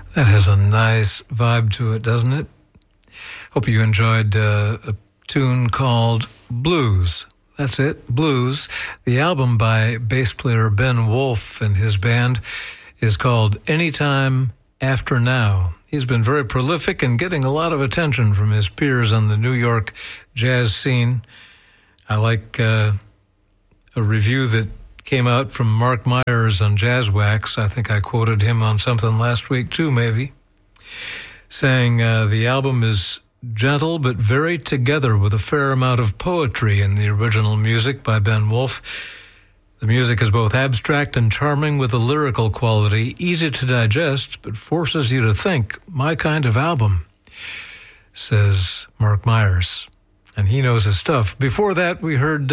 That has a nice vibe to it, doesn't it? Hope you enjoyed a tune called Blues. That's it, Blues. The album by bass player Ben Wolf and his band is called Anytime After Now. He's been very prolific and getting a lot of attention from his peers on the New York jazz scene. I like a review that came out from Mark Myers on Jazzwax. I think I quoted him on something last week too, maybe, saying the album is gentle but very together with a fair amount of poetry in the original music by Ben Wolf. The music is both abstract and charming with a lyrical quality, easy to digest, but forces you to think. My kind of album, says Mark Myers. And he knows his stuff. Before that, we heard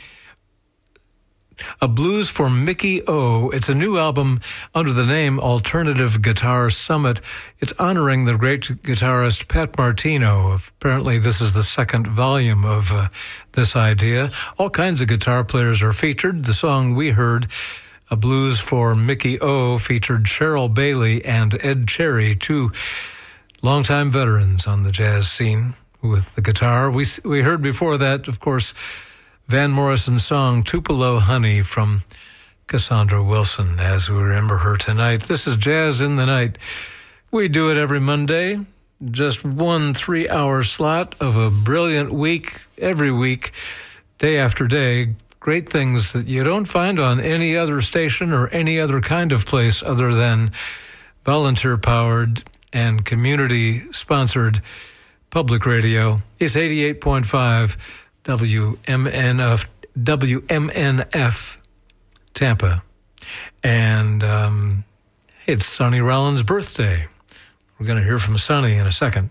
a blues for Mickey O. It's a new album under the name Alternative Guitar Summit. It's honoring the great guitarist Pat Martino. Apparently, this is the second volume of this idea. All kinds of guitar players are featured. The song we heard, A Blues for Mickey O, featured Cheryl Bailey and Ed Cherry, two longtime veterans on the jazz scene with the guitar. We heard before that, of course, Van Morrison's song Tupelo Honey from Cassandra Wilson, as we remember her tonight. This is Jazz in the Night. We do it every Monday, just 1 3-hour slot of a brilliant week, every week, day after day. Great things that you don't find on any other station or any other kind of place other than volunteer-powered and community-sponsored public radio. It's 88.5 WMNF Tampa. And it's Sonny Rollins' birthday. We're going to hear from Sonny in a second.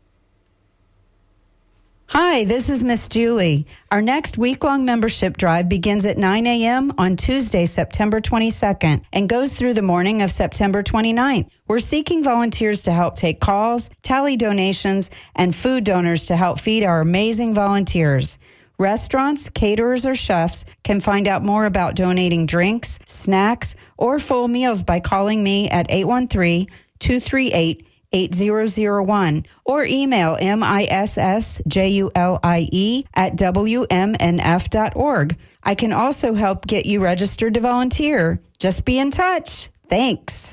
Hi, this is Miss Julie. Our next week-long membership drive begins at 9 a.m. on Tuesday, September 22nd, and goes through the morning of September 29th. We're seeking volunteers to help take calls, tally donations, and food donors to help feed our amazing volunteers. Restaurants, caterers, or chefs can find out more about donating drinks, snacks, or full meals by calling me at 813-238-8001 or email missjulie@wmnf.org. I can also help get you registered to volunteer. Just be in touch. Thanks.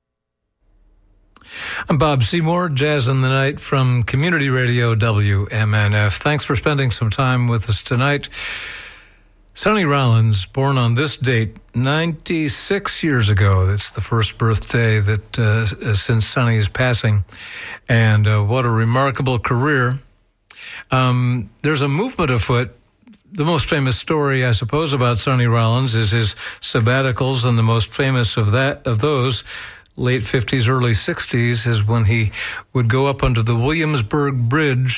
I'm Bob Seymour, Jazz in the Night from Community Radio WMNF. Thanks for spending some time with us tonight. Sonny Rollins, born on this date 96 years ago. That's the first birthday that since Sonny's passing. And what a remarkable career. There's a movement afoot. The most famous story, I suppose, about Sonny Rollins is his sabbaticals, and the most famous of those, late 50s, early 60s, is when he would go up onto the Williamsburg Bridge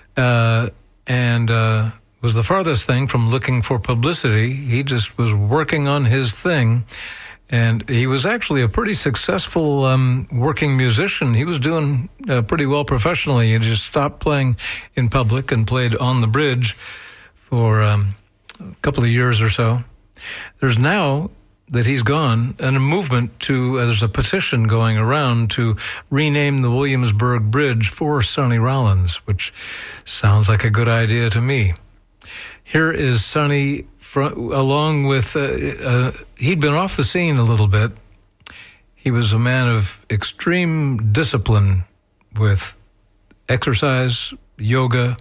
and was the farthest thing from looking for publicity. He just was working on his thing. And he was actually a pretty successful working musician. He was doing pretty well professionally. He just stopped playing in public and played on the bridge for a couple of years or so. There's now that he's gone, and a movement there's a petition going around to rename the Williamsburg Bridge for Sonny Rollins, which sounds like a good idea to me. Here is Sonny, along with, he'd been off the scene a little bit. He was a man of extreme discipline with exercise, yoga,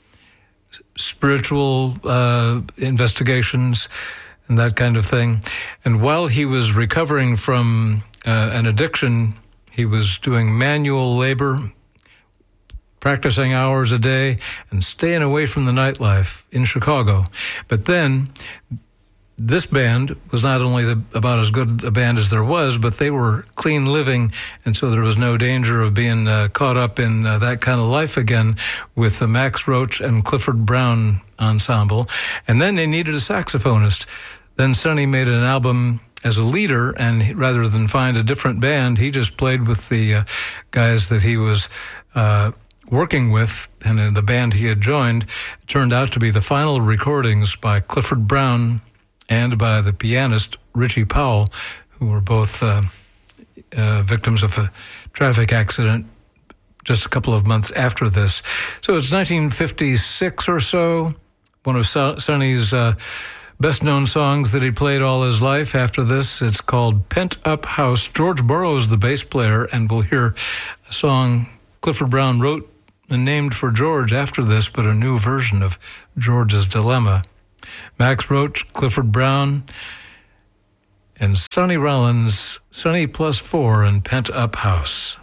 spiritual investigations, and that kind of thing. And while he was recovering from an addiction, he was doing manual labor, practicing hours a day, and staying away from the nightlife in Chicago. But then this band was not only about as good a band as there was, but they were clean living, and so there was no danger of being caught up in that kind of life again with the Max Roach and Clifford Brown ensemble. And then they needed a saxophonist. Then Sonny made an album as a leader, and rather than find a different band, he just played with the guys that he was working with, and the band he had joined turned out to be the final recordings by Clifford Brown and by the pianist Richie Powell, who were both victims of a traffic accident just a couple of months after this. So it's 1956 or so, one of Sonny's best-known songs that he played all his life. After this, it's called Pent Up House. George Burroughs, the bass player, and we'll hear a song Clifford Brown wrote and named for George after this, but a new version of George's Dilemma. Max Roach, Clifford Brown, and Sonny Rollins, Sonny +4 and Pent Up House.